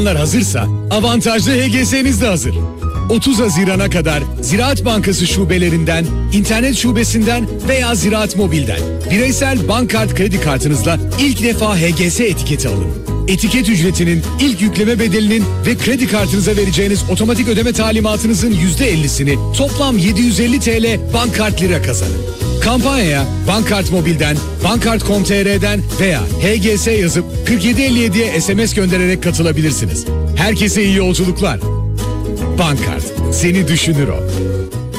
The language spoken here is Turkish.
hazırsa avantajlı HGS'niz de hazır. 30 Haziran'a kadar Ziraat Bankası şubelerinden, internet şubesinden veya Ziraat Mobil'den bireysel bankkart kredi kartınızla ilk defa HGS etiketi alın. Etiket ücretinin, ilk yükleme bedelinin ve kredi kartınıza vereceğiniz otomatik ödeme talimatınızın %50'sini toplam 750 TL Bankkart Lira kazanın. Kampanyaya Bankkart Mobil'den, Bankkart.com.tr'den veya HGS yazıp 4757'ye SMS göndererek katılabilirsiniz. Herkese iyi yolculuklar. Bankkart, seni düşünür o.